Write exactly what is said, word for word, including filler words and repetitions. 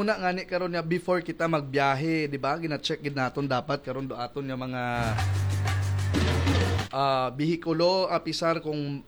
nanguna nga ni karon nga before kita magbiyahe, di ba? Gina-check gid naton dapat karon do aton nga mga uh, bihikulo, apisar kung